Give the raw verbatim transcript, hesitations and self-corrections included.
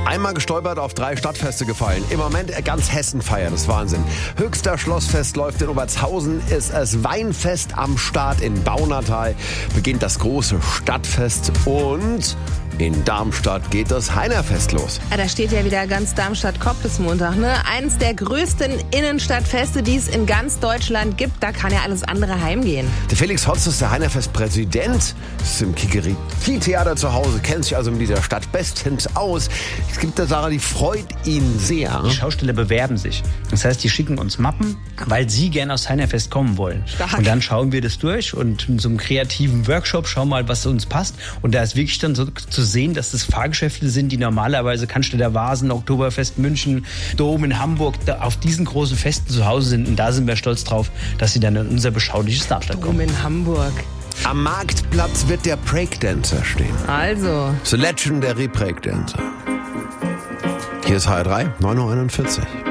Einmal gestolpert, auf drei Stadtfeste gefallen. Im Moment ganz Hessen feiert, das ist Wahnsinn. Höchster Schlossfest läuft in Obertshausen, ist es Weinfest am Start in Baunatal, beginnt das große Stadtfest und in Darmstadt geht das Heinerfest los. Ja, da steht ja wieder ganz Darmstadt-Kopf bis Montag, ne? Eins der größten Innenstadtfeste, die es in ganz Deutschland gibt. Da kann ja alles andere heimgehen. Der Felix Hotz ist der Heinerfest-Präsident, ist im Kikeriki-Theater zu Hause, kennt sich also mit dieser Stadt bestens aus. Es gibt eine Sache, die freut ihn sehr. Die Schausteller bewerben sich. Das heißt, die schicken uns Mappen, weil sie gerne aufs Heinerfest kommen wollen. Stark. Und dann schauen wir das durch und in so einem kreativen Workshop schauen mal, was uns passt. Und da ist wirklich dann so zu sehen, dass das Fahrgeschäfte sind, die normalerweise Cannstatter Vasen, Oktoberfest München, Dom in Hamburg, da auf diesen großen Festen zu Hause sind. Und da sind wir stolz drauf, dass sie dann in unser beschauliches Darmstadt kommen. Dom in Hamburg. Am Marktplatz wird der Breakdancer stehen. Also. The Legendary Breakdancer. Hier ist H R drei, neun Uhr einundvierzig.